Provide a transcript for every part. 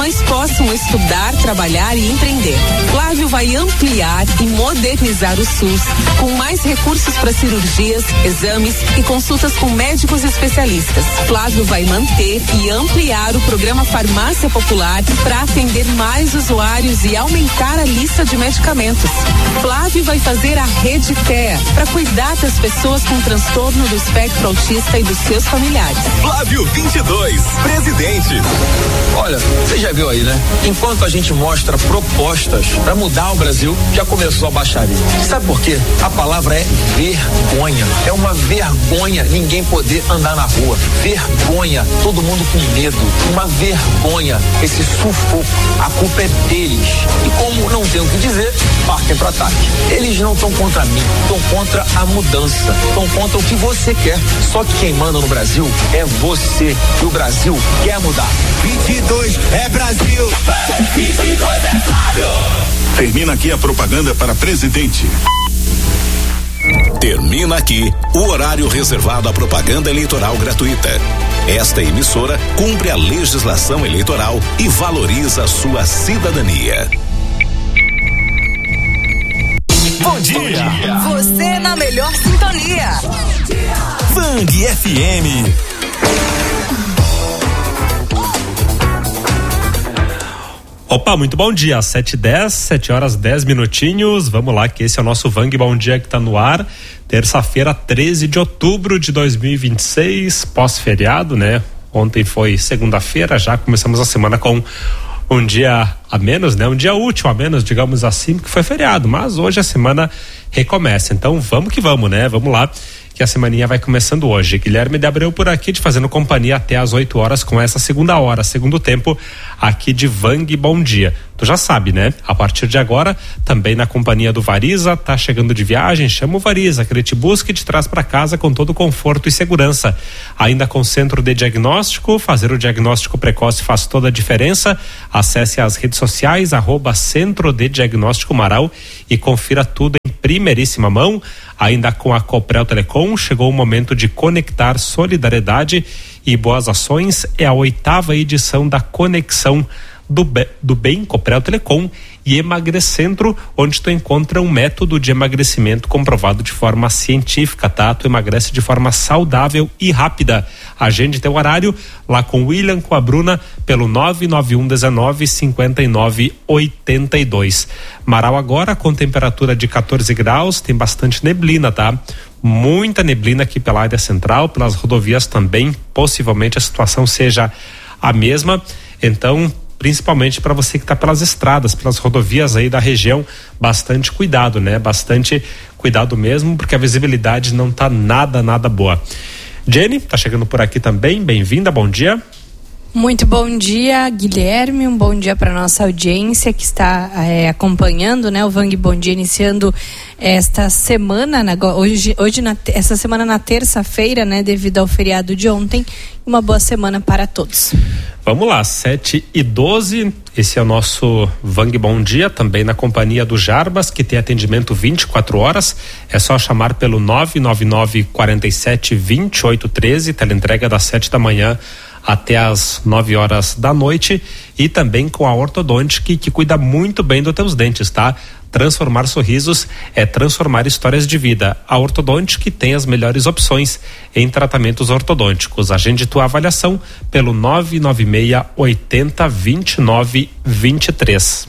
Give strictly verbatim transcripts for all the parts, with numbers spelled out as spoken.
mães possam estudar, trabalhar e empreender. Flávio vai ampliar e modernizar o SUS, com mais recursos para cirurgias, exames e consultas com médicos especialistas. Flávio vai manter e ampliar o programa Farmácia Popular para atender mais usuários e aumentar a lista de medicamentos. Flávio vai fazer a Rede T E A para cuidar das pessoas com transtorno do espectro autista e dos seus familiares. Flávio vinte e dois, presidente. Olha, você já viu aí, né? Enquanto a gente mostra propostas para mudar o Brasil, já começou a baixaria. Sabe por quê? A palavra é vergonha. É uma vergonha ninguém poder andar na rua. Vergonha, todo mundo com medo. Uma vergonha, esse sufoco. A culpa é deles. E como não tem o que dizer, partem para ataque. Eles não estão contra mim, estão contra a mudança, estão contra o que você quer. Só que quem manda no Brasil é você. E o Brasil quer mudar. vinte e dois é Brasil. vinte e dois é Flávio. Termina aqui a propaganda para presidente. Termina aqui o horário reservado à propaganda eleitoral gratuita. Esta emissora cumpre a legislação eleitoral e valoriza a sua cidadania. Bom dia. Bom dia. Você na melhor sintonia. Vang F M. Opa, muito bom dia, sete e dez, sete horas dez minutinhos, vamos lá que esse é o nosso Vang Bom Dia que tá no ar, terça-feira, treze de outubro de dois mil e vinte e seis, pós-feriado, né? Ontem foi segunda-feira, já começamos a semana com um dia a menos, né? Um dia útil a menos, digamos assim, que foi feriado, mas hoje a semana recomeça, então vamos que vamos, né? Vamos lá, que a semaninha vai começando hoje. Guilherme de Abreu por aqui, te fazendo companhia até às oito horas com essa segunda hora, segundo tempo aqui de Vang Bom Dia. Tu já sabe, né? A partir de agora, também na companhia do Variza, tá chegando de viagem, chama o Variza, que ele te busca e te traz para casa com todo conforto e segurança. Ainda com centro de diagnóstico, fazer o diagnóstico precoce faz toda a diferença. Acesse as redes sociais, arroba Centro de Diagnóstico Marau e confira tudo em primeiríssima mão. Ainda com a Coprel Telecom, chegou o momento de conectar solidariedade e boas ações. É a oitava edição da Conexão do, Be- do Bem Coprel Telecom e Emagrecentro, onde tu encontra um método de emagrecimento comprovado de forma científica, tá? Tu emagrece de forma saudável e rápida. Agende teu horário lá com o William, com a Bruna, pelo nove nove um dezenove, cinquenta e nove, oitenta e dois. Marau agora com temperatura de quatorze graus, tem bastante neblina, tá? Muita neblina aqui pela área central, pelas rodovias também, possivelmente a situação seja a mesma, então principalmente para você que está pelas estradas, pelas rodovias aí da região, bastante cuidado, né? Bastante cuidado mesmo, porque a visibilidade não tá nada, nada boa. Jenny, tá chegando por aqui também, bem-vinda, bom dia. Muito bom dia, Guilherme, um bom dia para nossa audiência que está é, acompanhando, né, o Vang Bom Dia, iniciando esta semana, né, hoje, hoje na, essa semana na terça-feira, né, devido ao feriado de ontem. Uma boa semana para todos. Vamos lá, sete e doze, esse é o nosso Vang Bom Dia, também na companhia do Jarbas, que tem atendimento vinte e quatro horas, é só chamar pelo nove nove nove, quarenta e sete, vinte e oito, treze, teleentrega das sete da manhã até as nove horas da noite, e também com a Ortodontic, que, que cuida muito bem dos teus dentes, tá? Transformar sorrisos é transformar histórias de vida. A Ortodontic tem as melhores opções em tratamentos ortodônticos. Agende tua avaliação pelo nove nove seis, oitenta, vinte e nove, vinte e três.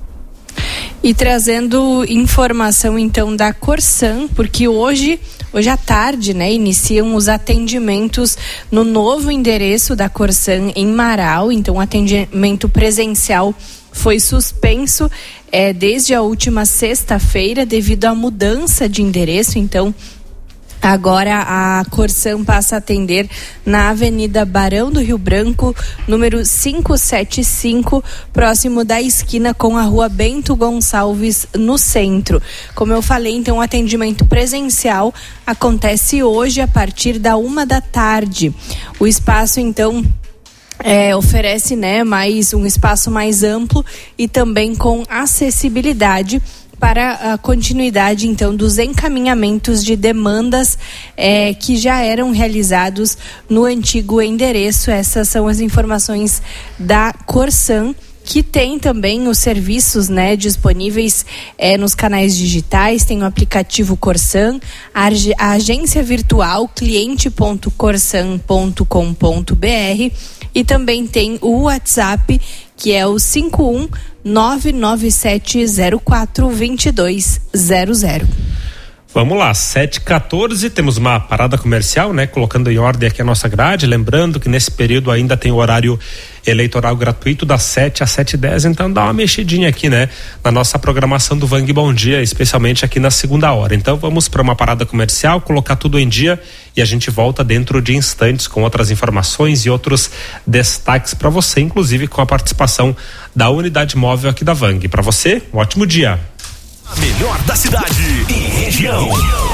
E trazendo informação então da Corsan, porque hoje, hoje à tarde, né, iniciam os atendimentos no novo endereço da Corsan em Marau. Então, o atendimento presencial foi suspenso é, desde a última sexta-feira devido à mudança de endereço. Então, agora a Corsan passa a atender na Avenida Barão do Rio Branco, número quinhentos e setenta e cinco, próximo da esquina com a Rua Bento Gonçalves, no centro. Como eu falei, então, o atendimento presencial acontece hoje a partir da uma da tarde. O espaço, então, É, oferece, né, mais um espaço mais amplo e também com acessibilidade para a continuidade, então, dos encaminhamentos de demandas eh, que já eram realizados no antigo endereço. Essas são as informações da Corsan, que tem também os serviços, né, disponíveis eh, nos canais digitais. Tem o aplicativo Corsan, a, a agência virtual cliente ponto corsan ponto com ponto b r e também tem o WhatsApp, que é o cinco um nove nove sete zero quatro dois dois zero zero. Vamos lá, sete e quatorze, temos uma parada comercial, né? Colocando em ordem aqui a nossa grade, lembrando que nesse período ainda tem o horário eleitoral gratuito das sete às sete e dez, então dá uma mexidinha aqui, né? Na nossa programação do Vang Bom Dia, especialmente aqui na segunda hora. Então vamos para uma parada comercial, colocar tudo em dia e a gente volta dentro de instantes com outras informações e outros destaques para você, inclusive com a participação da unidade móvel aqui da Vang. Para você, um ótimo dia. A melhor da cidade e região.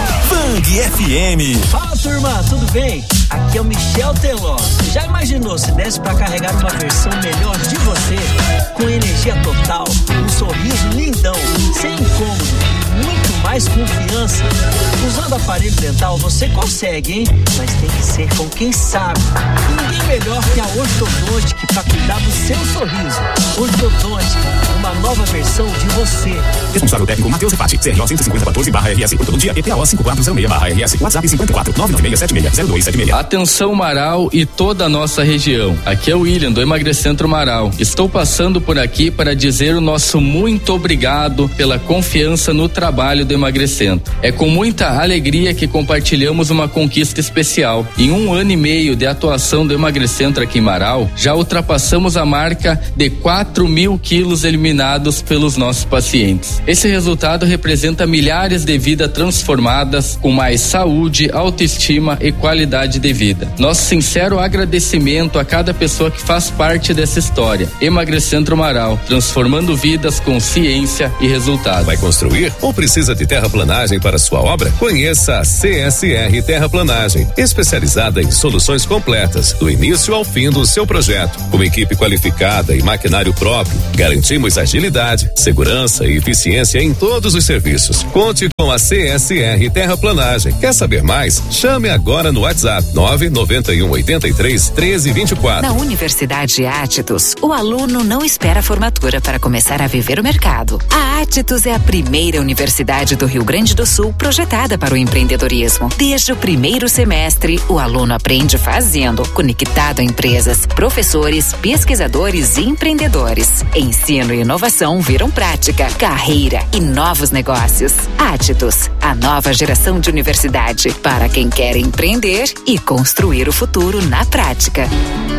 Vang F M. Fala, turma, tudo bem? Aqui é o Michel Teló. Já imaginou se desse pra carregar uma versão melhor de você? Com energia total, um sorriso lindão, sem incômodo e muito mais confiança. Usando aparelho dental você consegue, hein? Mas tem que ser com quem sabe. Ninguém melhor que a Ortodontic pra cuidar do seu sorriso. Ortodontic, uma nova versão de você. Responsável técnico Matheus Repati, C R O cento e cinquenta quatorze barra R S, Ortodontia E P A O cinco quatro zero seis barra R S, WhatsApp cinquenta e quatro nove nove seis sete seis zero dois sete seis. Atenção Marau e toda a nossa região. Aqui é o William do Emagrecentro Marau. Estou passando por aqui para dizer o nosso muito obrigado pela confiança no trabalho do Emagrecentro. É com muita alegria que compartilhamos uma conquista especial. Em um ano e meio de atuação do Emagrecentro aqui em Marau, já ultrapassamos a marca de quatro mil quilos eliminados pelos nossos pacientes. Esse resultado representa milhares de vidas transformadas com mais saúde, autoestima e qualidade de vida. Nosso sincero agradecimento a cada pessoa que faz parte dessa história. Emagrecentro Marau, transformando vidas com ciência e resultado. Vai construir ou precisa de terraplanagem para sua obra? Conheça a C S R Terraplanagem, especializada em soluções completas, do início ao fim do seu projeto. Com equipe qualificada e maquinário próprio, garantimos agilidade, segurança e eficiência em todos os serviços. Conte com a C S R Terraplanagem. Quer saber mais? Chame agora no WhatsApp nove nove um oito três um três dois quatro. Na Universidade Átitus, o aluno não espera a formatura para começar a viver o mercado. A Átitus é a primeira universidade do Rio Grande do Sul projetada para o empreendedorismo. Desde o primeiro semestre, o aluno aprende fazendo, conectado a empresas, professores, pesquisadores e empreendedores. Ensino e inovação viram prática, carreira e novos negócios. Átitus, a nova geração de universidade para quem quer empreender e construir o futuro na prática.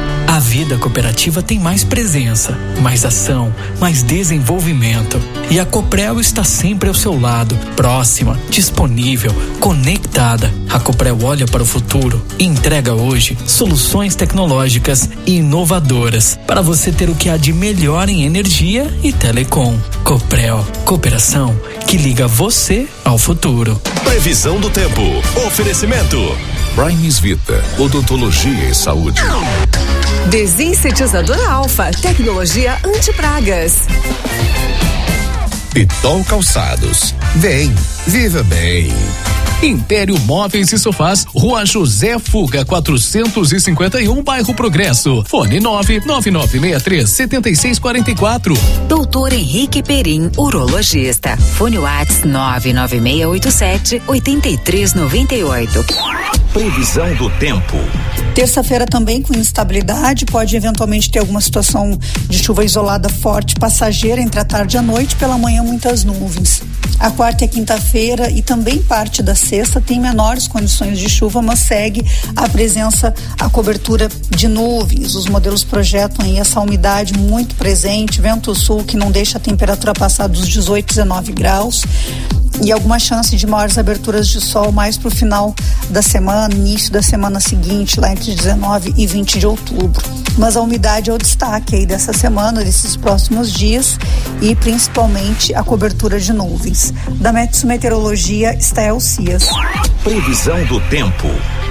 A vida cooperativa tem mais presença, mais ação, mais desenvolvimento. E a Coprel está sempre ao seu lado, próxima, disponível, conectada. A Coprel olha para o futuro e entrega hoje soluções tecnológicas e inovadoras para você ter o que há de melhor em energia e telecom. Coprel, cooperação que liga você ao futuro. Previsão do tempo. Oferecimento Primes Vita, odontologia e saúde. Desinsetizador Alfa, tecnologia anti-pragas. Pitol Calçados. Vem, viva bem. Império Móveis e Sofás, Rua José Fuga, quatrocentos e cinquenta e um, Bairro Progresso. Fone nove nove nove seis três sete seis quatro quatro. Doutor Henrique Perim, urologista. Fone Whats nove nove seis oito sete oito três nove oito. Previsão do tempo. Terça-feira também com instabilidade, pode eventualmente ter alguma situação de chuva isolada forte, passageira entre a tarde e a noite, pela manhã muitas nuvens. A quarta e a quinta-feira e também parte da sexta tem menores condições de chuva, mas segue a presença, a cobertura de nuvens. Os modelos projetam aí essa umidade muito presente, vento sul que não deixa a temperatura passar dos dezoito, dezenove graus. E alguma chance de maiores aberturas de sol mais para o final da semana, início da semana seguinte, lá entre dezenove e vinte de outubro. Mas a umidade é o destaque aí dessa semana, desses próximos dias, e principalmente a cobertura de nuvens. Da Metsu Meteorologia, Stael Cias. Previsão do tempo.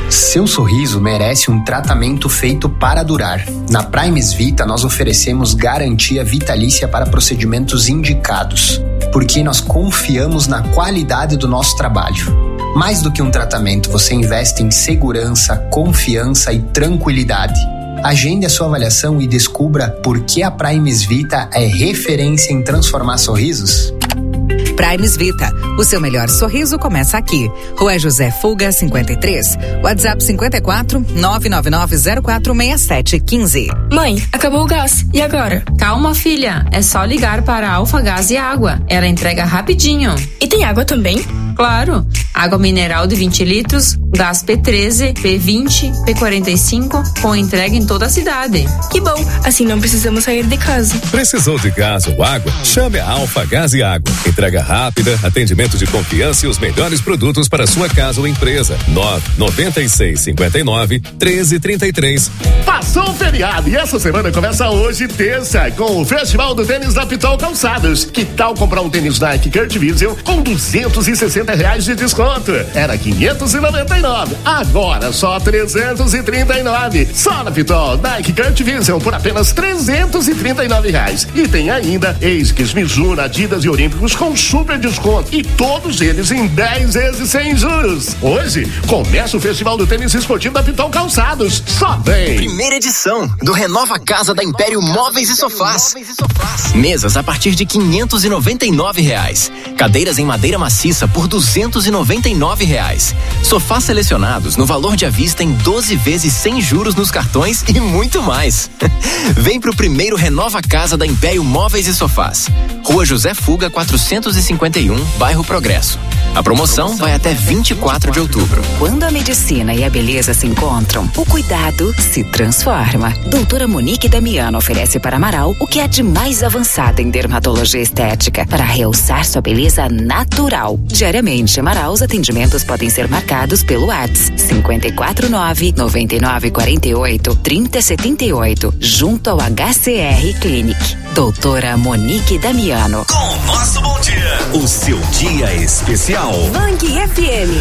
Seu sorriso merece um tratamento feito para durar. Na Primes Vita, nós oferecemos garantia vitalícia para procedimentos indicados, porque nós confiamos na qualidade do nosso trabalho. Mais do que um tratamento, você investe em segurança, confiança e tranquilidade. Agende a sua avaliação e descubra por que a Primes Vita é referência em transformar sorrisos. Primes Vita, o seu melhor sorriso começa aqui. Rua José Fuga, cinquenta e três. WhatsApp cinquenta e quatro, nove nove nove zero quatro seis sete um cinco. Mãe, acabou o gás. E agora? Calma, filha. É só ligar para a Alfa Gás e Água. Ela entrega rapidinho. E tem água também? Claro. Água mineral de vinte litros, gás P treze, P vinte, P quarenta e cinco, com entrega em toda a cidade. Que bom, assim não precisamos sair de casa. Precisou de gás ou água? Chame a Alfa Gás e Água. Entrega rápida, atendimento de confiança e os melhores produtos para sua casa ou empresa. nove nove seis cinco nove treze trinta e três. Passou o feriado e essa semana começa hoje, terça, com o Festival do Tênis da Pitol Calçados. Que tal comprar um tênis Nike Kurt Wiesel com duzentos e sessenta reais de desconto? Era quinhentos e noventa e nove, agora só trezentos e trinta e nove. Só na Pitol Nike Kurt Wiesel por apenas trezentos e trinta e nove reais. E tem ainda Esquis, Mizuno, Adidas e Olímpicos com super desconto e todos eles em dez vezes sem juros. Hoje começa o Festival do Tênis Esportivo da Pitol Calçados. Só vem! Primeira edição do Renova Casa da Império Móveis e Sofás. Mesas a partir de quinhentos e noventa e nove reais. Cadeiras em madeira maciça por duzentos e noventa e nove reais. Sofás selecionados no valor de à vista em doze vezes sem juros nos cartões e muito mais. Vem pro primeiro Renova Casa da Império Móveis e Sofás. Rua José Fuga, quatrocentos e cinquenta e um, bairro Progresso. A promoção vai até vinte e quatro de outubro. Quando a medicina e a beleza se encontram, o cuidado se transforma. Doutora Monique Damiano oferece para Amaral o que há de mais avançado em dermatologia estética para realçar sua beleza natural. Diariamente, Amaral, os atendimentos podem ser marcados pelo WhatsApp cinco quatro nove, nove nove quatro oito, três zero sete oito, junto ao H C R Clinic. Doutora Monique Damiano. Com o nosso bom dia, o seu dia especial. Bang F M.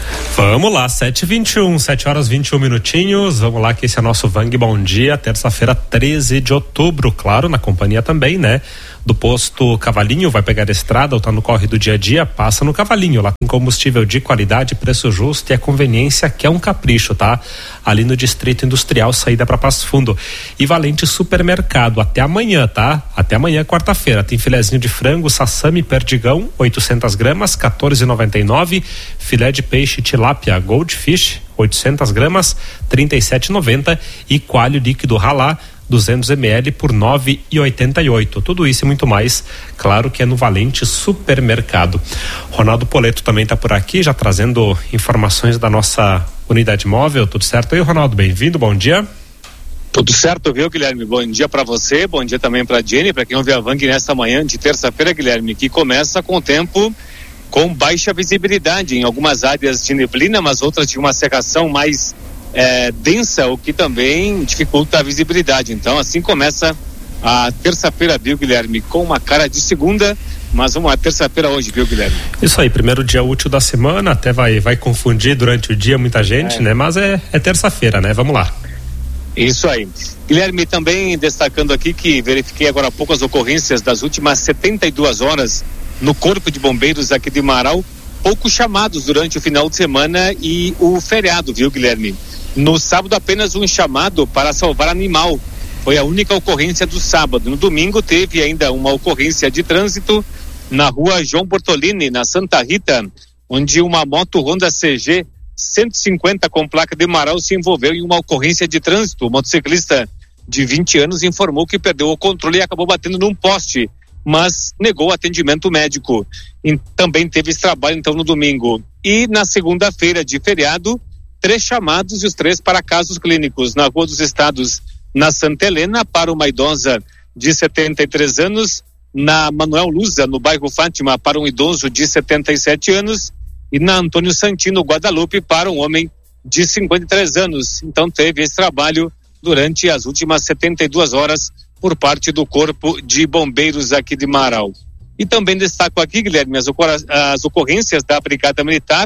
Vamos lá, sete e vinte e um, sete horas e vinte e um minutinhos. Vamos lá, que esse é nosso Vang Bom Dia, terça-feira, treze de outubro, claro, na companhia também, né? Do posto Cavalinho, vai pegar a estrada ou tá no corre do dia a dia, passa no Cavalinho, lá com combustível de qualidade, preço justo e a conveniência que é um capricho, tá? Ali no Distrito Industrial, saída para Passo Fundo. E Valente Supermercado, até amanhã, tá? Até amanhã, quarta-feira, tem filezinho de frango, sassami, perdigão, oitocentas gramas, quatorze e noventa e nove, filé de peixe tilápia Goldfish, oitocentas gramas, trinta e sete e noventa e coalho líquido ralá, duzentos mililitros por nove e oitenta e oito. Tudo isso e muito mais, claro que é no Valente Supermercado. Ronaldo Poleto também está por aqui, já trazendo informações da nossa unidade móvel. Tudo certo aí, Ronaldo? Bem-vindo, bom dia. Tudo certo, viu, Guilherme? Bom dia para você, bom dia também para a Jenny, para quem ouve a Vang nesta manhã de terça-feira, Guilherme, que começa com o tempo com baixa visibilidade em algumas áreas de neblina, mas outras de uma cerração mais É, densa, o que também dificulta a visibilidade. Então assim começa a terça-feira, viu, Guilherme, com uma cara de segunda, mas uma terça-feira hoje, viu, Guilherme? Isso aí, primeiro dia útil da semana, até vai, vai confundir durante o dia muita gente, é. né? Mas é, é terça-feira, né? Vamos lá. Isso aí. Guilherme, também destacando aqui que verifiquei agora há pouco as ocorrências das últimas setenta e duas horas no Corpo de Bombeiros aqui de Marau, poucos chamados durante o final de semana e o feriado, viu, Guilherme? No sábado, apenas um chamado para salvar animal. Foi a única ocorrência do sábado. No domingo, teve ainda uma ocorrência de trânsito na rua João Bortolini, na Santa Rita, onde uma moto Honda C G cento e cinquenta com placa de Marau se envolveu em uma ocorrência de trânsito. O motociclista de vinte anos informou que perdeu o controle e acabou batendo num poste, mas negou atendimento médico. E também teve esse trabalho, então, no domingo. E na segunda-feira de feriado, três chamados e os três para casos clínicos. Na Rua dos Estados, na Santa Helena, para uma idosa de setenta e três anos. Na Manuel Luza, no bairro Fátima, para um idoso de setenta e sete anos. E na Antônio Santino, Guadalupe, para um homem de cinquenta e três anos. Então teve esse trabalho durante as últimas setenta e duas horas por parte do Corpo de Bombeiros aqui de Marau. E também destaco aqui, Guilherme, as, ocor- as ocorrências da Brigada Militar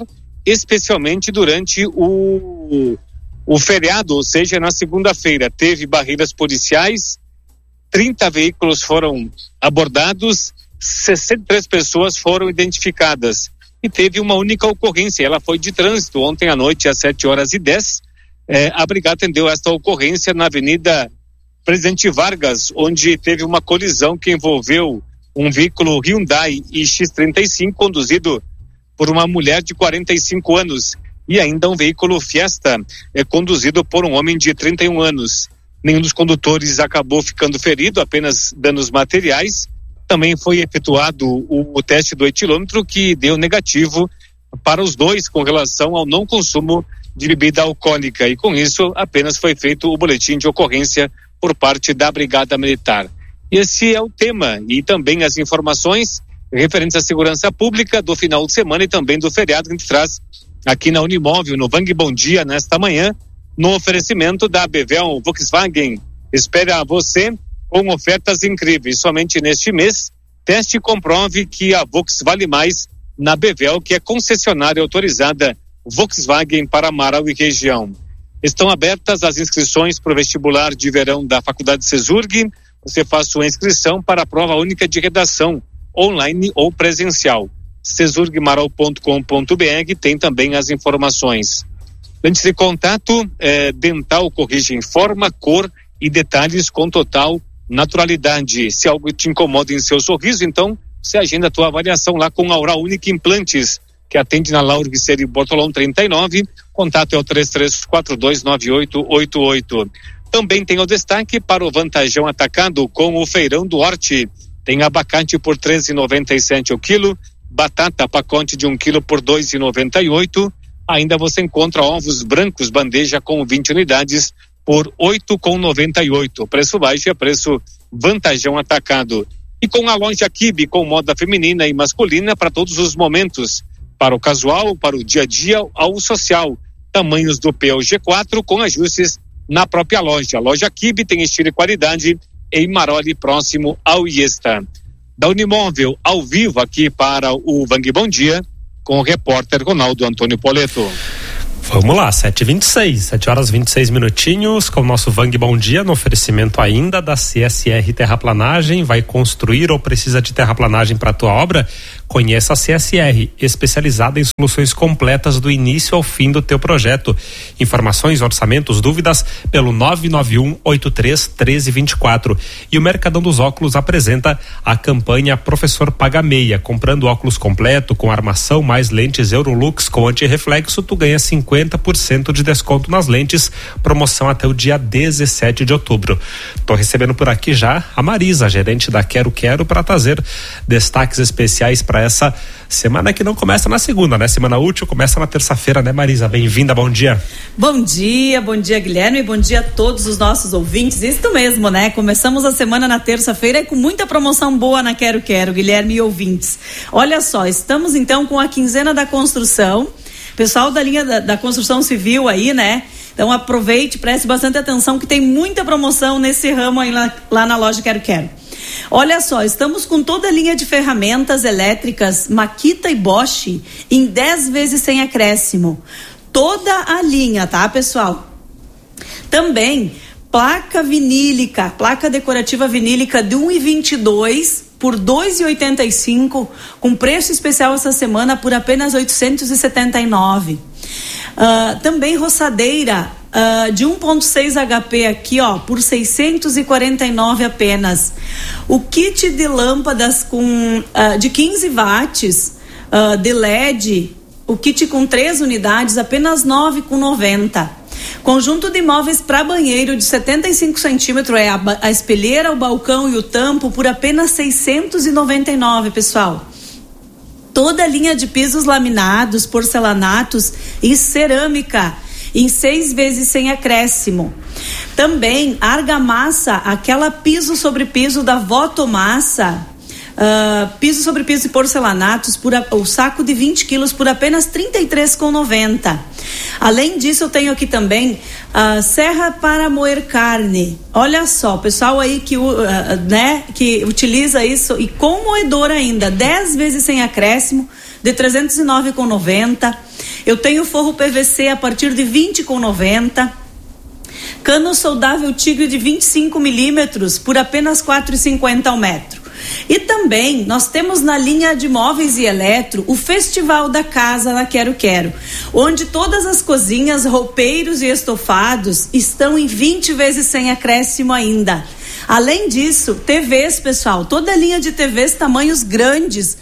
especialmente durante o, o feriado, ou seja, na segunda-feira. Teve barreiras policiais, trinta veículos foram abordados, sessenta e três pessoas foram identificadas. E teve uma única ocorrência, ela foi de trânsito. Ontem à noite, às sete horas e dez, eh, a Brigada atendeu esta ocorrência na Avenida Presidente Vargas, onde teve uma colisão que envolveu um veículo Hyundai i x trinta e cinco conduzido por uma mulher de quarenta e cinco anos e ainda um veículo Fiesta é conduzido por um homem de trinta e um anos. Nenhum dos condutores acabou ficando ferido, apenas danos materiais. Também foi efetuado o, o teste do etilômetro, que deu negativo para os dois com relação ao não consumo de bebida alcoólica, e com isso apenas foi feito o boletim de ocorrência por parte da Brigada Militar. Esse é o tema e também as informações referentes à segurança pública do final de semana e também do feriado que a gente traz aqui na Unimóvel, no Vang Bom Dia, nesta manhã, no oferecimento da Bevel Volkswagen. Espera você com ofertas incríveis. Somente neste mês, teste e comprove que a Volks vale mais na Bevel, que é concessionária autorizada Volkswagen para Amaral e região. Estão abertas as inscrições para o vestibular de verão da Faculdade Cesurg. Você faz sua inscrição para a prova única de redação, online ou presencial. cesurg maral ponto com ponto b r tem também as informações. Lentes de contato, eh, Dental corrige forma, cor e detalhes com total naturalidade. Se algo te incomoda em seu sorriso, então você agenda a tua avaliação lá com a Oral Única Implantes, que atende na Lauro Guiceri Bortolão trinta e nove. Contato é o três três quatro dois nove oito oito oito. Também tem o destaque para o Vantajão Atacado com o Feirão do Horti. Tem abacate por treze reais e noventa e sete centavos o quilo, batata pacote de um quilo por dois reais e noventa e oito. Ainda você encontra ovos brancos bandeja com vinte unidades por oito reais e noventa e oito. O preço baixo é preço Vantajão Atacado. E com a loja Kibe, com moda feminina e masculina para todos os momentos, para o casual, para o dia a dia, ao social. Tamanhos do P L G quatro com ajustes na própria loja. A loja Kibe tem estilo e qualidade em Maroli, próximo ao Iesta. Da Unimóvel, ao vivo aqui para o Vang Bom Dia, com o repórter Ronaldo Antônio Poleto. Vamos lá, sete e vinte e seis, sete horas e vinte e seis minutinhos, com o nosso Vang Bom Dia, no oferecimento ainda da C S R Terraplanagem. Vai construir ou precisa de terraplanagem para a tua obra? Conheça a C S R, especializada em soluções completas do início ao fim do teu projeto. Informações, orçamentos, dúvidas pelo nove nove um oito três um três dois quatro. E o Mercadão dos Óculos apresenta a campanha Professor Paga Meia. Comprando óculos completo com armação mais lentes Eurolux com antirreflexo, tu ganha cinquenta por cento de desconto nas lentes. Promoção até o dia dezessete de outubro. Tô recebendo por aqui já a Marisa, gerente da Quero Quero, para trazer destaques especiais para essa semana que não começa na segunda, né? Semana útil começa na terça-feira, né, Marisa? Bem-vinda, bom dia. Bom dia, bom dia, Guilherme, bom dia a todos os nossos ouvintes. Isso mesmo, né? Começamos a semana na terça-feira e com muita promoção boa na Quero Quero, Guilherme e ouvintes. Olha só, estamos então com a quinzena da construção. Pessoal da linha da, da construção civil aí, né? Então aproveite, preste bastante atenção que tem muita promoção nesse ramo aí lá, lá na loja Quero Quero. Olha só, estamos com toda a linha de ferramentas elétricas Makita e Bosch em dez vezes sem acréscimo. Toda a linha, tá, pessoal? Também placa vinílica, placa decorativa vinílica de um e vinte e dois por dois e oitenta e cinco, com preço especial essa semana por apenas oitocentos e setenta e nove. Uh, também roçadeira uh, de um ponto seis H P aqui, ó, por seiscentos e quarenta e nove apenas. O kit de lâmpadas com uh, de quinze watts uh, de L E D, o kit com três unidades, apenas nove reais e noventa centavos. Conjunto de móveis para banheiro de setenta e cinco centímetros, é a, a espelheira, o balcão e o tampo por apenas seiscentos e noventa e nove, pessoal. Toda a linha de pisos laminados, porcelanatos e cerâmica em seis vezes sem acréscimo. Também argamassa, aquela piso sobre piso da Votomassa. Uh, piso sobre piso e porcelanatos, por a, o saco de vinte quilos por apenas trinta e três reais e noventa centavos. Além disso, eu tenho aqui também uh, serra para moer carne. Olha só, o pessoal aí que, uh, né, que utiliza isso e com moedor ainda, dez vezes sem acréscimo, de trezentos e nove reais e noventa centavos. Eu tenho forro P V C a partir de vinte com noventa. Cano soldável Tigre de vinte e cinco milímetros por apenas quatro e cinquenta ao metro. E também nós temos na linha de móveis e eletro o Festival da Casa na Quero Quero, onde todas as cozinhas, roupeiros e estofados estão em vinte vezes sem acréscimo ainda. Além disso, T Vs, pessoal, toda a linha de T Vs tamanhos grandes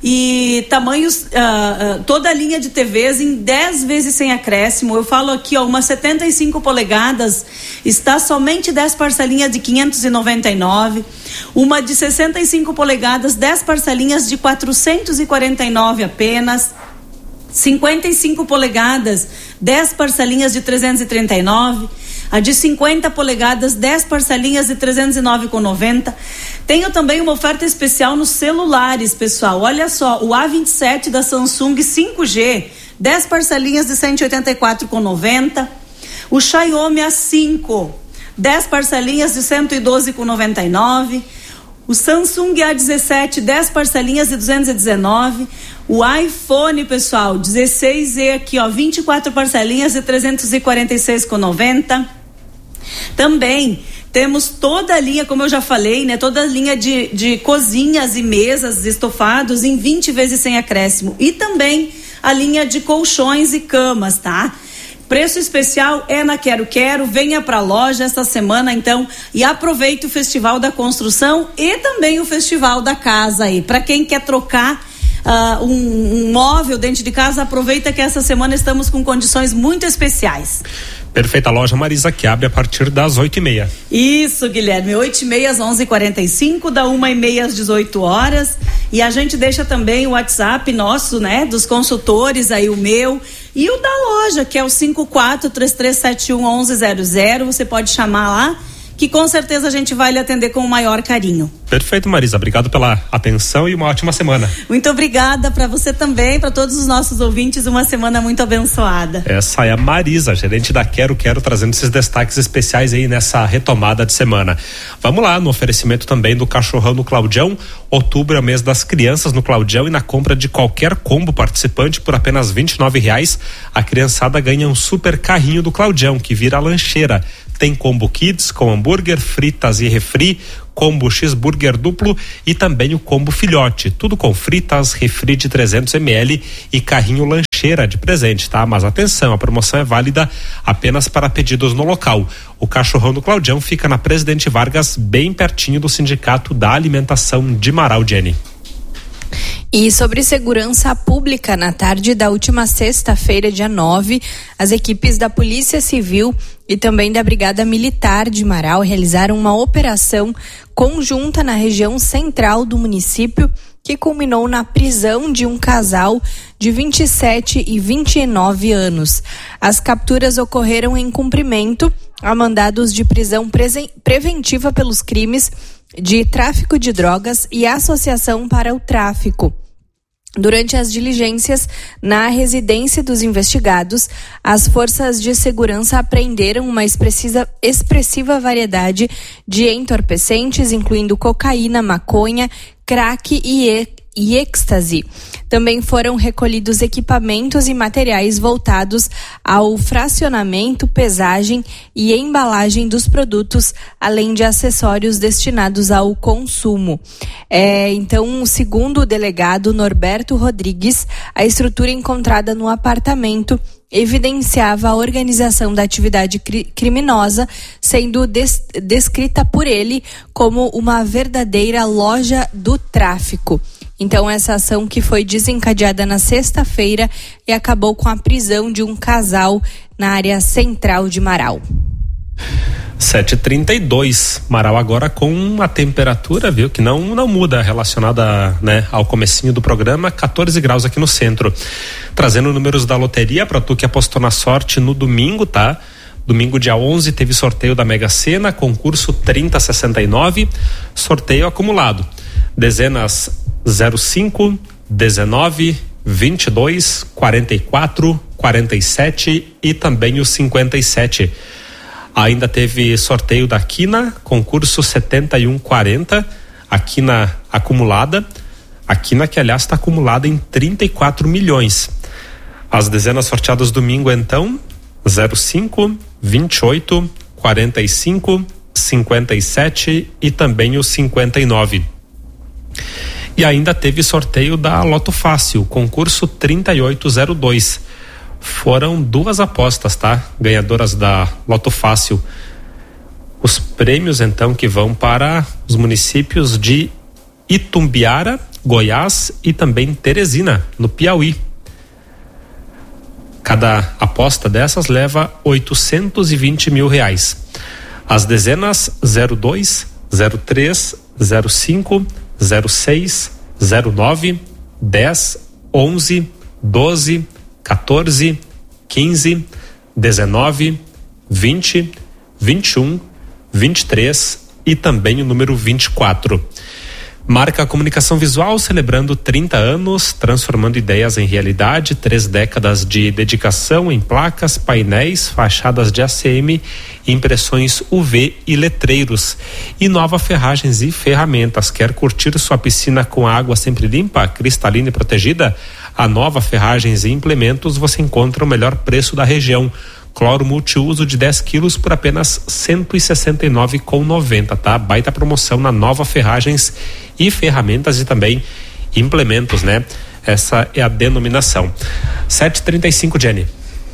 e tamanhos, uh, uh, toda a linha de T Vs em dez vezes sem acréscimo. Eu falo aqui, ó, uma setenta e cinco polegadas está somente dez parcelinhas de quinhentos e noventa e nove, uma de sessenta e cinco polegadas, dez parcelinhas de quatrocentos e quarenta e nove apenas, cinquenta e cinco polegadas, dez parcelinhas de trezentos e trinta e nove, a de cinquenta polegadas, dez parcelinhas de trezentos e nove reais e noventa centavos. Tenho também uma oferta especial nos celulares, pessoal. Olha só, o A vinte e sete da Samsung cinco G, dez parcelinhas de cento e oitenta e quatro reais e noventa centavos. O Xiaomi A cinco, dez parcelinhas de cento e doze reais e noventa e nove centavos. O Samsung A dezessete, dez parcelinhas de duzentos e dezenove. O iPhone, pessoal, dezesseis E aqui, ó, vinte e quatro parcelinhas de trezentos e quarenta e seis reais e noventa centavos. Também temos toda a linha, como eu já falei, né? Toda a linha de, de cozinhas e mesas estofados em vinte vezes sem acréscimo. E também a linha de colchões e camas, tá? Preço especial é na Quero Quero. Venha para a loja esta semana, então, e aproveite o Festival da Construção e também o Festival da Casa aí. Para quem quer trocar uh, um, um móvel dentro de casa, aproveita que essa semana estamos com condições muito especiais. Perfeita loja Marisa, que abre a partir das oito e meia. Isso, Guilherme, oito e meia às onze e quarenta e cinco, da uma e meia às dezoito horas. E a gente deixa também o WhatsApp nosso, né, dos consultores aí, o meu e o da loja, que é o cinco quatro três três sete um um um zero zero. Você pode chamar lá, que com certeza a gente vai lhe atender com o maior carinho. Perfeito, Marisa, obrigado pela atenção e uma ótima semana. Muito obrigada para você também, para todos os nossos ouvintes, uma semana muito abençoada. Essa é a Marisa, gerente da Quero Quero, trazendo esses destaques especiais aí nessa retomada de semana. Vamos lá, no oferecimento também do Cachorrão no Claudião. Outubro é o mês das crianças no Claudião, e na compra de qualquer combo participante por apenas vinte e nove reais, a criançada ganha um super carrinho do Claudião, que vira lancheira. Tem combo kids com hambúrguer, fritas e refri, combo cheeseburger duplo e também o combo filhote, tudo com fritas, refri de trezentos mililitros e carrinho lancheira de presente, tá? Mas atenção, a promoção é válida apenas para pedidos no local. O Cachorrão do Claudião fica na Presidente Vargas, bem pertinho do Sindicato da Alimentação de Marau, Jenny. E sobre segurança pública, na tarde da última sexta-feira, dia nove, as equipes da Polícia Civil e também da Brigada Militar de Marau realizaram uma operação conjunta na região central do município, que culminou na prisão de um casal de vinte e sete e vinte e nove anos. As capturas ocorreram em cumprimento a mandados de prisão presen- preventiva pelos crimes de tráfico de drogas e associação para o tráfico. Durante as diligências na residência dos investigados, as forças de segurança apreenderam uma expressiva, expressiva variedade de entorpecentes, incluindo cocaína, maconha, crack e, e, e êxtase. Também foram recolhidos equipamentos e materiais voltados ao fracionamento, pesagem e embalagem dos produtos, além de acessórios destinados ao consumo. É, então, segundo o delegado Norberto Rodrigues, a estrutura encontrada no apartamento evidenciava a organização da atividade cri- criminosa, sendo des- descrita por ele como uma verdadeira loja do tráfico. Então, essa ação que foi desencadeada na sexta-feira e acabou com a prisão de um casal na área central de Marau. sete e trinta e dois, Marau agora com a temperatura, viu, que não, não muda relacionada, né, ao comecinho do programa, catorze graus aqui no centro. Trazendo números da loteria para tu que apostou na sorte no domingo, tá? Domingo, dia onze, teve sorteio da Mega Sena, concurso trinta sessenta e nove, sorteio acumulado. Dezenas zero cinco, dezenove, vinte e dois, quarenta e quatro, quarenta e sete e também o cinquenta e sete. Ainda teve sorteio da Quina, concurso setenta e um quarenta, a Quina acumulada, a Quina que aliás está acumulada em trinta e quatro milhões. As dezenas sorteadas domingo, então, zero cinco, vinte e oito, quarenta e cinco, cinquenta e sete e também o cinquenta e nove. E ainda teve sorteio da Loto Fácil, concurso trinta e oito zero dois. Foram duas apostas, tá? Ganhadoras da Loto Fácil. Os prêmios, então, que vão para os municípios de Itumbiara, Goiás e também Teresina, no Piauí. Cada aposta dessas leva oitocentos e vinte mil reais. As dezenas zero dois, zero três, zero cinco, zero seis, zero nove, dez, onze, doze, quatorze, quinze, dezenove, vinte, vinte e um, vinte e três e também o número vinte e quatro. Marca a comunicação visual celebrando trinta anos, transformando ideias em realidade, três décadas de dedicação em placas, painéis, fachadas de A C M, impressões U V e letreiros. E Nova Ferragens e Ferramentas. Quer curtir sua piscina com água sempre limpa, cristalina e protegida? A Nova Ferragens e Implementos você encontra o melhor preço da região. Cloro multiuso de dez quilos por apenas cento e sessenta e nove reais e noventa centavos, tá? Baita promoção na Nova Ferragens e Ferramentas e também Implementos, né? Essa é a denominação. sete e trinta e cinco, Jenny.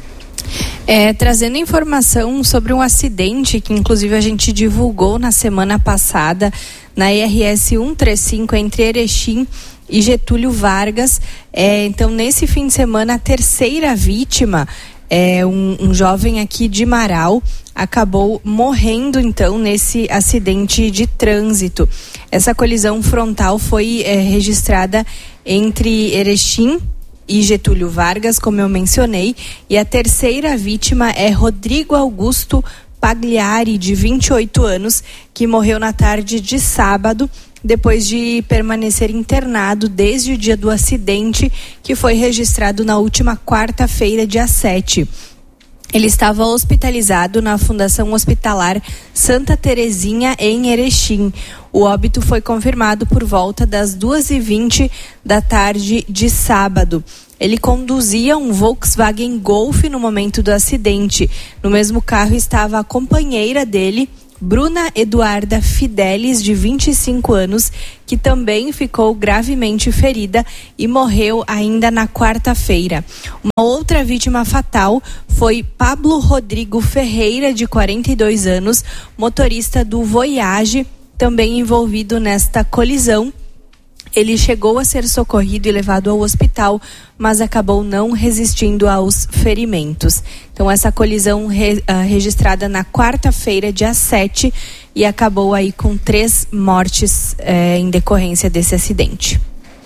É, trazendo informação sobre um acidente que inclusive a gente divulgou na semana passada na I R S cento e trinta e cinco entre Erechim e Getúlio Vargas. É, então, nesse fim de semana, a terceira vítima é um, um jovem aqui de Marau acabou morrendo então nesse acidente de trânsito. Essa colisão frontal foi é, registrada entre Erechim e Getúlio Vargas, como eu mencionei, e a terceira vítima é Rodrigo Augusto Pagliari, de vinte e oito anos, que morreu na tarde de sábado, depois de permanecer internado desde o dia do acidente, que foi registrado na última quarta-feira, dia sete. Ele estava hospitalizado na Fundação Hospitalar Santa Terezinha, em Erechim. O óbito foi confirmado por volta das duas e vinte da tarde de sábado. Ele conduzia um Volkswagen Golf no momento do acidente. No mesmo carro estava a companheira dele, Bruna Eduarda Fidelis, de vinte e cinco anos, que também ficou gravemente ferida e morreu ainda na quarta-feira. Uma outra vítima fatal foi Pablo Rodrigo Ferreira, de quarenta e dois anos, motorista do Voyage, também envolvido nesta colisão. Ele chegou a ser socorrido e levado ao hospital, mas acabou não resistindo aos ferimentos. Então, essa colisão re, uh, registrada na quarta-feira, dia sete, e acabou aí com três mortes eh, em decorrência desse acidente.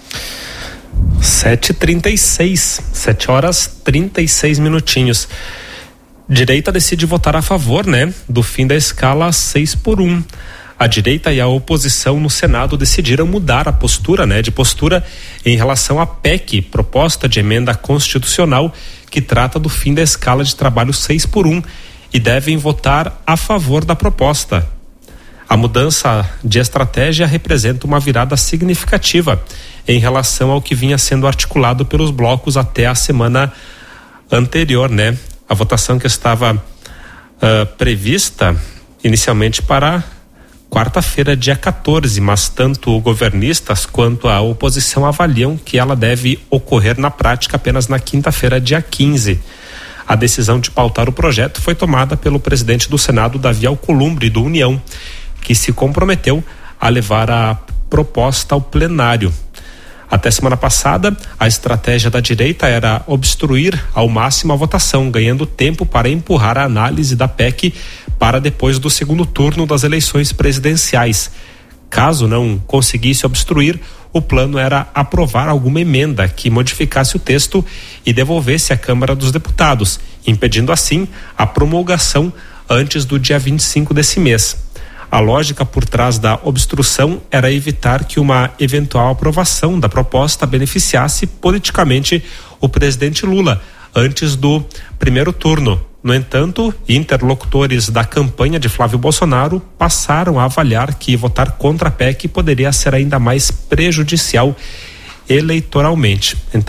sete e trinta e seis, sete horas trinta e seis minutinhos. Direita decide votar a favor, né, do fim da escala seis por um. A direita e a oposição no Senado decidiram mudar a postura, né, de postura em relação à P E C, proposta de emenda constitucional que trata do fim da escala de trabalho seis por um, e devem votar a favor da proposta. A mudança de estratégia representa uma virada significativa em relação ao que vinha sendo articulado pelos blocos até a semana anterior, né? A votação que estava uh, prevista inicialmente para quarta-feira, dia quatorze, mas tanto governistas quanto a oposição avaliam que ela deve ocorrer na prática apenas na quinta-feira, dia quinze. A decisão de pautar o projeto foi tomada pelo presidente do Senado, Davi Alcolumbre, do União, que se comprometeu a levar a proposta ao plenário. Até semana passada, a estratégia da direita era obstruir ao máximo a votação, ganhando tempo para empurrar a análise da P E C para depois do segundo turno das eleições presidenciais. Caso não conseguisse obstruir, o plano era aprovar alguma emenda que modificasse o texto e devolvesse à Câmara dos Deputados, impedindo assim a promulgação antes do dia vinte e cinco desse mês. A lógica por trás da obstrução era evitar que uma eventual aprovação da proposta beneficiasse politicamente o presidente Lula antes do primeiro turno. No entanto, interlocutores da campanha de Flávio Bolsonaro passaram a avaliar que votar contra a P E C poderia ser ainda mais prejudicial eleitoralmente. Então,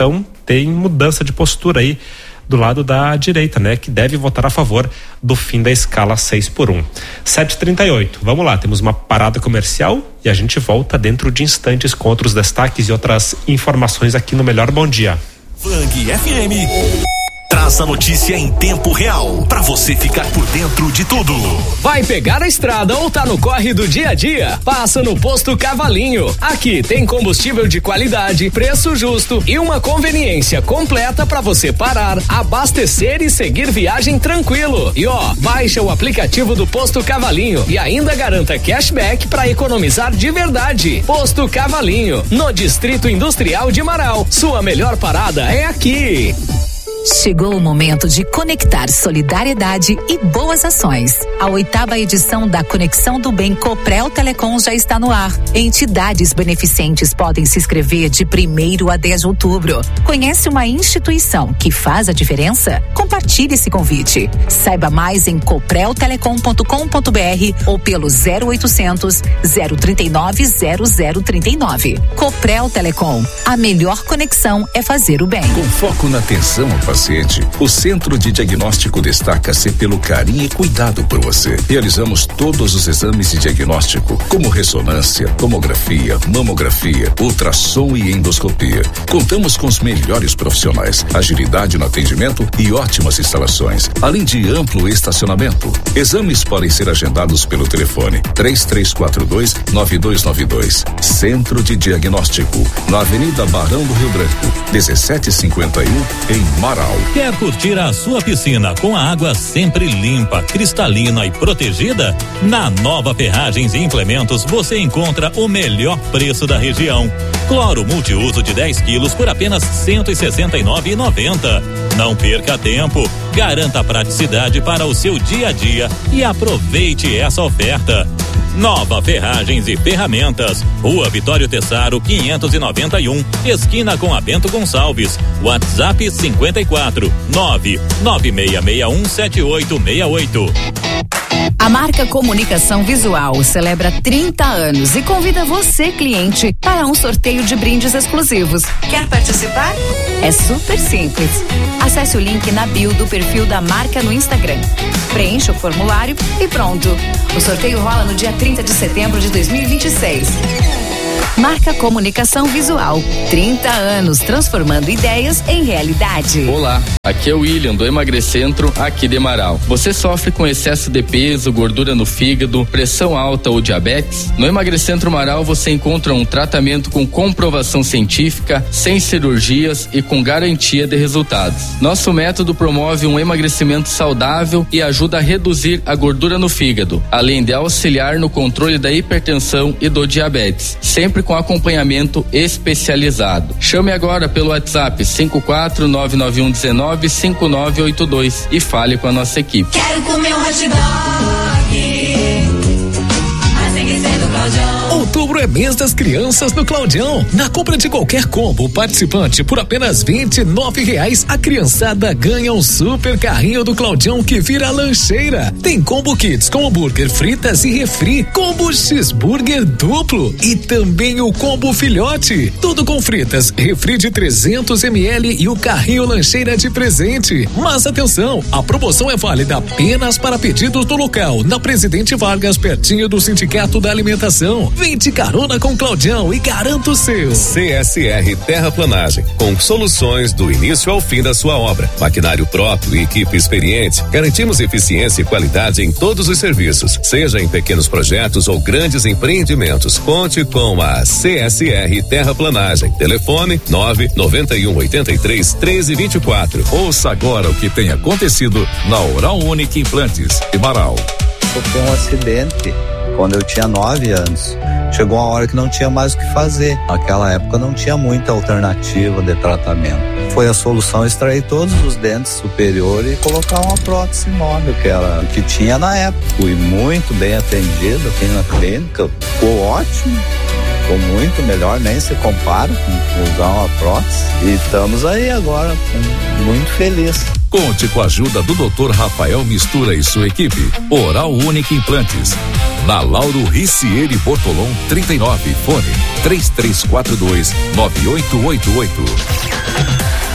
tem mudança de postura aí do lado da direita, né? Que deve votar a favor do fim da escala seis por um. sete e trinta e oito. Vamos lá, temos uma parada comercial e a gente volta dentro de instantes com outros destaques e outras informações aqui no Melhor Bom Dia. Vang F M traz a notícia em tempo real, pra você ficar por dentro de tudo. Vai pegar a estrada ou tá no corre do dia a dia? Passa no Posto Cavalinho. Aqui tem combustível de qualidade, preço justo e uma conveniência completa pra você parar, abastecer e seguir viagem tranquilo. E ó, baixa o aplicativo do Posto Cavalinho e ainda garanta cashback pra economizar de verdade. Posto Cavalinho, no Distrito Industrial de Marau. Sua melhor parada é aqui. Chegou o momento de conectar solidariedade e boas ações. A oitava edição da Conexão do Bem Coprel Telecom já está no ar. Entidades beneficentes podem se inscrever de primeiro a dez de outubro. Conhece uma instituição que faz a diferença? Compartilhe esse convite. Saiba mais em coprel telecom ponto com ponto br ou pelo zero oitocentos, zero trinta e nove, zero zero trinta e nove. Coprel Telecom. A melhor conexão é fazer o bem. Com foco na atenção ao paciente, o Centro de Diagnóstico destaca-se pelo carinho e cuidado por você. Realizamos todos os exames de diagnóstico, como ressonância, tomografia, mamografia, ultrassom e endoscopia. Contamos com os melhores profissionais, agilidade no atendimento e ótimas instalações, além de amplo estacionamento. Exames podem ser agendados pelo telefone três três quatro dois, nove dois nove dois. Centro de Diagnóstico, na Avenida Barão do Rio Branco, dezessete cinquenta e um, em Marau. Quer curtir a sua piscina com a água sempre limpa, cristalina e protegida? Na Nova Ferragens e Implementos você encontra o melhor preço da região. Cloro multiuso de dez quilos por apenas cento e sessenta e nove reais e noventa centavos. Não perca tempo, garanta praticidade para o seu dia a dia e aproveite essa oferta. Nova Ferragens e Ferramentas, Rua Vitório Tessaro quinhentos e noventa e um, esquina com a Bento Gonçalves. WhatsApp cinquenta e quatro, nove nove seis seis um, sete oito seis oito. A marca Comunicação Visual celebra trinta anos e convida você, cliente, para um sorteio de brindes exclusivos. Quer participar? É super simples. Acesse o link na bio do perfil da marca no Instagram. Preencha o formulário e pronto. O sorteio rola no dia trinta de setembro de dois mil e vinte e seis. Marca Comunicação Visual, trinta anos transformando ideias em realidade. Olá, aqui é o William do Emagrecentro, aqui de Marau. Você sofre com excesso de peso, gordura no fígado, pressão alta ou diabetes? No Emagrecentro Marau você encontra um tratamento com comprovação científica, sem cirurgias e com garantia de resultados. Nosso método promove um emagrecimento saudável e ajuda a reduzir a gordura no fígado, além de auxiliar no controle da hipertensão e do diabetes, sempre com acompanhamento especializado. Chame agora pelo WhatsApp cinco quatro nove nove um um nove cinco nove oito dois e fale com a nossa equipe. Quero comer um hot dog, mas tem que ser do Claudião. Outubro é mês das crianças no Claudião. Na compra de qualquer combo participante por apenas vinte e nove reais, a criançada ganha um super carrinho do Claudião que vira lancheira. Tem combo kits com hambúrguer, fritas e refri, combo cheeseburger duplo e também o combo filhote. Tudo com fritas, refri de trezentos mililitros e o carrinho lancheira de presente. Mas atenção, a promoção é válida apenas para pedidos no local, na Presidente Vargas, pertinho do Sindicato da Alimentação. Vem de carona com Claudião e garanta o seu. C S R Terraplanagem, com soluções do início ao fim da sua obra. Maquinário próprio e equipe experiente, garantimos eficiência e qualidade em todos os serviços, seja em pequenos projetos ou grandes empreendimentos. Conte com a C S R Terraplanagem. Telefone nove nove um oito três, um três dois quatro. Ouça agora o que tem acontecido na Oral Unique Implantes de Marau. Sofri um acidente quando eu tinha nove anos. Chegou uma hora que não tinha mais o que fazer. Naquela época não tinha muita alternativa de tratamento. Foi a solução extrair todos os dentes superiores e colocar uma prótese móvel, que era o que tinha na época. Fui muito bem atendido aqui na clínica, ficou ótimo. Ficou muito melhor, nem se compara com usar uma prótese. E estamos aí agora, muito felizes. Conte com a ajuda do doutor Rafael Mistura e sua equipe. Oral Unique Implantes. Na Lauro Ricieri Bortolom trinta e nove, fone três três quatro dois, nove oito oito oito.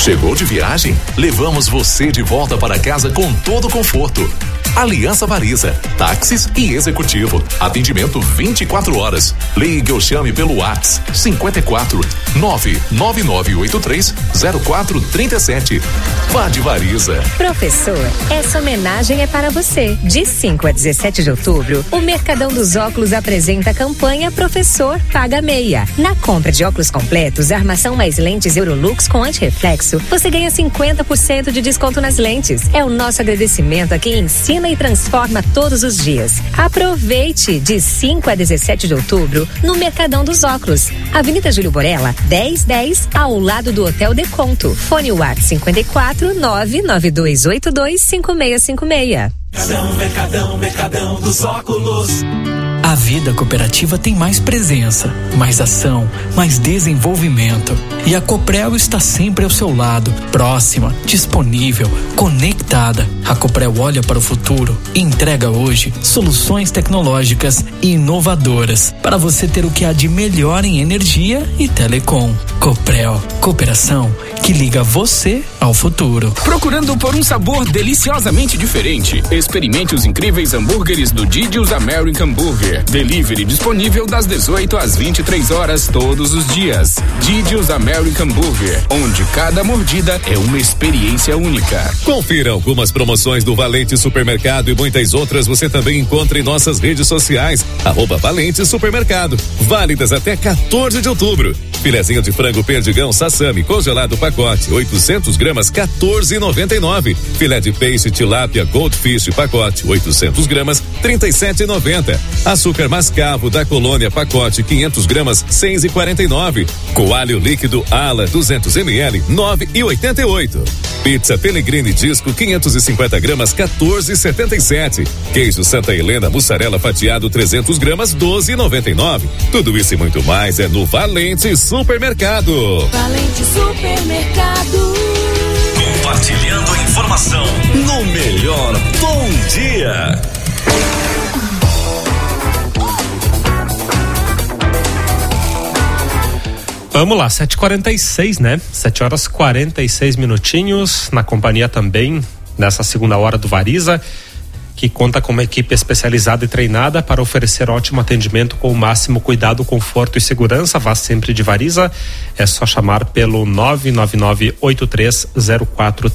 Chegou de viagem? Levamos você de volta para casa com todo conforto. Aliança Variza, táxis e executivo. Atendimento vinte e quatro horas. Ligue ou chame pelo WhatsApp cinquenta e quatro, nove nove nove oito três, zero quatro três sete. Vá de Variza. Professor, essa homenagem é para você. De cinco a dezessete de outubro, o Mercadão dos Óculos apresenta a campanha Professor Paga Meia. Na compra de óculos completos, armação mais lentes Eurolux com antirreflexo, você ganha cinquenta por cento de desconto nas lentes. É o nosso agradecimento a quem ensina e transforma todos os dias. Aproveite de cinco a dezessete de outubro no Mercadão dos Óculos, Avenida Júlio Borella, dez dez, ao lado do Hotel Deconto. Fone WhatsApp cinquenta e quatro, nove nove dois oito dois, cinco seis cinco seis. Mercadão, Mercadão, Mercadão dos Óculos. A vida cooperativa tem mais presença, mais ação, mais desenvolvimento. E a Coprel está sempre ao seu lado, próxima, disponível, conectada. A Coprel olha para o futuro e entrega hoje soluções tecnológicas e inovadoras para você ter o que há de melhor em energia e telecom. Coprel, cooperação que liga você ao futuro. Procurando por um sabor deliciosamente diferente? Experimente os incríveis hambúrgueres do Didi's American Burger. Delivery disponível das dezoito às vinte e três horas todos os dias. Didi's American Burger, onde cada mordida é uma experiência única. Confira algumas promoções do Valente Supermercado e muitas outras você também encontra em nossas redes sociais. Arroba Valente Supermercado. Válidas até quatorze de outubro. Filezinho de frango perdigão Sassami congelado pacote oitocentos gramas quatorze e noventa e nove. Filé de peixe tilápia Goldfish pacote oitocentos gramas trinta e sete e noventa. Açúcar mascavo da Colônia pacote quinhentos gramas seis e quarenta e nove. Coalho líquido Ala duzentos mililitros nove e oitenta e oito. Pizza Pellegrini Disco quinhentos e cinquenta gramas quatorze e setenta e sete. Queijo Santa Helena mussarela fatiado trezentos gramas doze e noventa e nove. Tudo isso e muito mais é no Valente Supermercado. Valente Supermercado. Compartilhando informação no melhor Bom Dia. Vamos lá, sete e quarenta e seis, né? sete horas e quarenta e seis minutinhos, na companhia também, nessa segunda hora do Variza, que conta com uma equipe especializada e treinada para oferecer ótimo atendimento com o máximo cuidado, conforto e segurança. Vá sempre de Variza, é só chamar pelo nove nove nove oito três zero quatro